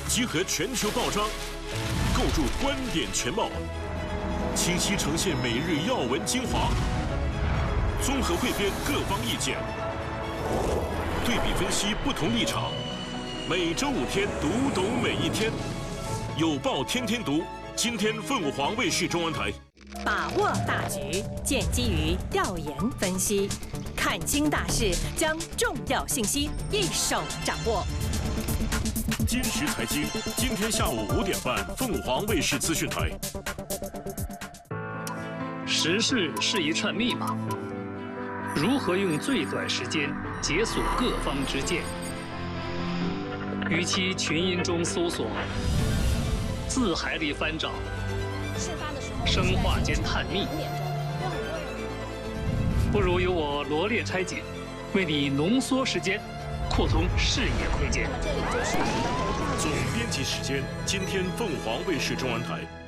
集合全球报章，构筑观点全貌，清晰呈现每日要闻精华，综合汇编各方意见，对比分析不同立场。每周5天，读懂每一天。有报天天读，今天凤凰卫视中文台。 把握大局，建基于调研分析，看清大势，将重要信息一手掌握。 今时财经，今天下午5点半，凤凰卫视资讯台。 时事是一串密码，如何用最短时间解锁各方之见？与其群音中搜索，字海里翻找，生化间探秘，不如由我罗列拆解，为你浓缩时间，扩通视野空间。 总编辑时间，今天凤凰卫视中文台。